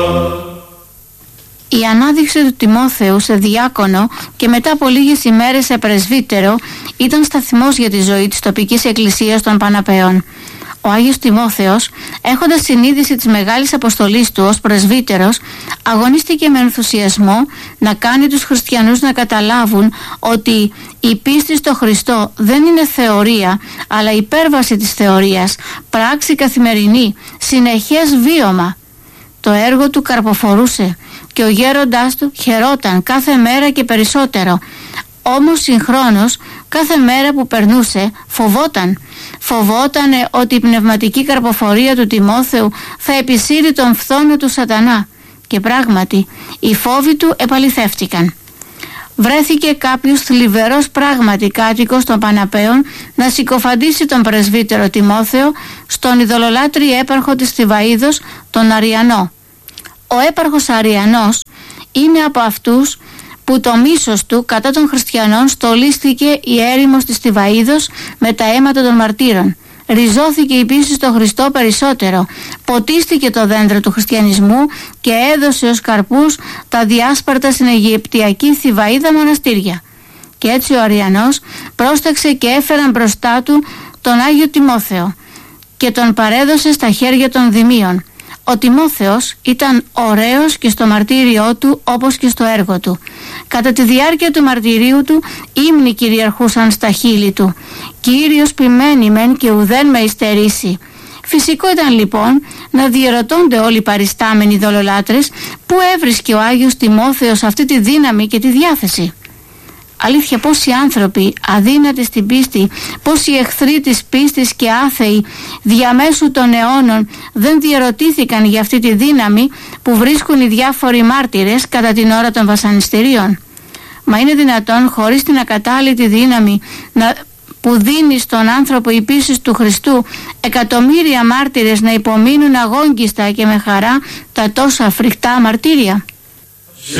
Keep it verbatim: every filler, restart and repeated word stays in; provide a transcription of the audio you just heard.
Η ανάδειξη του Τιμόθεου σε διάκονο και μετά από λίγες ημέρες σε πρεσβύτερο ήταν σταθμός για τη ζωή της τοπικής εκκλησίας των Παναπαίων. Ο Άγιος Τιμόθεος, έχοντας συνείδηση της μεγάλης αποστολής του ως πρεσβύτερος, αγωνίστηκε με ενθουσιασμό να κάνει τους χριστιανούς να καταλάβουν ότι η πίστη στο Χριστό δεν είναι θεωρία, αλλά υπέρβαση της θεωρίας, πράξη καθημερινή, συνεχές βίωμα. Το έργο του καρποφορούσε και ο γέροντάς του χαιρόταν κάθε μέρα και περισσότερο. Όμως συγχρόνως κάθε μέρα που περνούσε φοβόταν. Φοβότανε ότι η πνευματική καρποφορία του Τιμόθεου θα επισύρει τον φθόνο του σατανά. Και πράγματι οι φόβοι του επαληθεύτηκαν. Βρέθηκε κάποιος θλιβερός πράγματι κάτοικος των Παναπαίων να συκοφαντήσει τον πρεσβύτερο Τιμόθεο στον ειδωλολάτρη έπαρχο της Θηβαΐδος, τον Αριανό. Ο έπαρχος Αριανός είναι από αυτούς που το μίσος του κατά των χριστιανών στολίστηκε η έρημος της Θηβαΐδος με τα αίματα των μαρτύρων. Ριζώθηκε η πίστη στο Χριστό περισσότερο, ποτίστηκε το δέντρο του χριστιανισμού και έδωσε ως καρπούς τα διάσπαρτα στην Αιγυπτιακή Θηβαΐδα μοναστήρια. Και έτσι ο Αριανός πρόσταξε και έφεραν μπροστά του τον Άγιο Τιμόθεο και τον παρέδωσε στα χέρια των δημίων. Ο Τιμόθεος ήταν ωραίος και στο μαρτύριό του όπως και στο έργο του. Κατά τη διάρκεια του μαρτυρίου του ύμνοι κυριαρχούσαν στα χείλη του. Κύριος ποιμένη μεν και ουδέν με υστερήσει. Φυσικό ήταν λοιπόν να διερωτώνται όλοι οι παριστάμενοι δολολάτρες πού έβρισκε ο Άγιος Τιμόθεος αυτή τη δύναμη και τη διάθεση. Αλήθεια, πόσοι άνθρωποι αδύνατοι στην πίστη, πόσοι εχθροί της πίστης και άθεοι διαμέσου των αιώνων δεν διερωτήθηκαν για αυτή τη δύναμη που βρίσκουν οι διάφοροι μάρτυρες κατά την ώρα των βασανιστήριων. Μα είναι δυνατόν χωρίς την ακατάλληλη δύναμη να, που δίνει στον άνθρωπο η πίστη του Χριστού, εκατομμύρια μάρτυρες να υπομείνουν αγόγγιστα και με χαρά τα τόσα φρικτά μαρτύρια?